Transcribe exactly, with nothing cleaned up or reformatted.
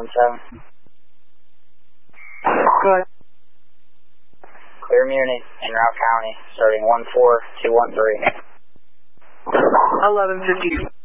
one seven. Go ahead. Clear Muni in Route County, starting one four two one three. eleven fifty.